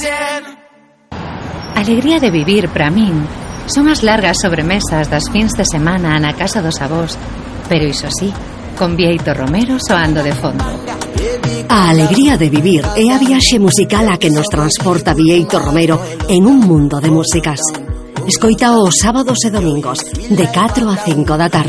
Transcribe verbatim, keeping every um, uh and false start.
Alegría de vivir, para min, son as largas sobremesas das fins de semana na casa dos avós, pero iso sí, con Bieito Romero soando de fondo. A alegría de vivir é a viaxe musical a que nos transporta Bieito Romero en un mundo de músicas. Escoita os sábados e domingos, de catro a cinco da tarde.